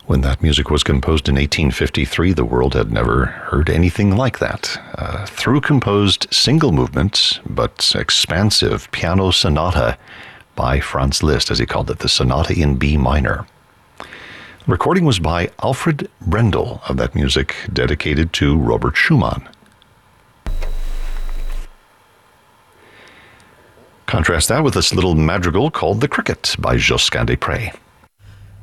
When that music was composed in 1853, the world had never heard anything like that. Through composed single movement, but expansive piano sonata by Franz Liszt, as he called it, the Sonata in B minor. Recording was by Alfred Brendel of that music, dedicated to Robert Schumann. Contrast that with this little madrigal called The Cricket by Josquin des Prez.